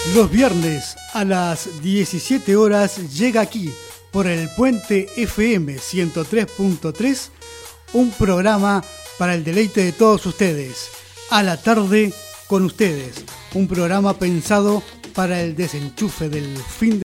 Los viernes a las 17 horas llega aquí, por el Puente FM 103.3, un programa para el deleite de todos ustedes. A la tarde con ustedes, un programa pensado para el desenchufe del fin de